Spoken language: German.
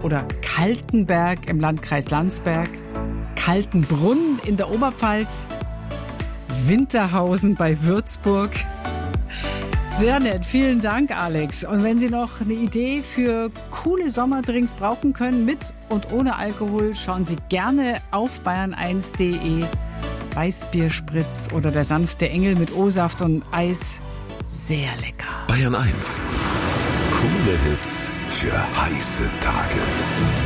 oder Kaltenberg im Landkreis Landsberg, Kaltenbrunn in der Oberpfalz, Winterhausen bei Würzburg. Sehr nett, vielen Dank, Alex. Und wenn Sie noch eine Idee für coole Sommerdrinks brauchen können, mit und ohne Alkohol, schauen Sie gerne auf bayern1.de. Weißbierspritz oder der sanfte Engel mit O-Saft und Eis. Sehr lecker. Bayern 1. Coole Hits für heiße Tage.